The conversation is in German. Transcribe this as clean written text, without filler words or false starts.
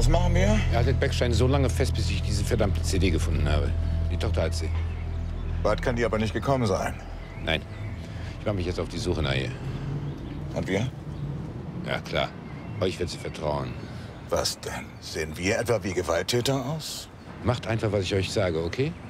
Was machen wir? Er haltet Beckstein so lange fest, bis ich diese verdammte CD gefunden habe. Die Tochter hat sie. Weit kann die aber nicht gekommen sein. Nein. Ich mache mich jetzt auf die Suche nach ihr. Und wir? Ja, klar. Euch wird sie vertrauen. Was denn? Sehen wir etwa wie Gewalttäter aus? Macht einfach, was ich euch sage, okay?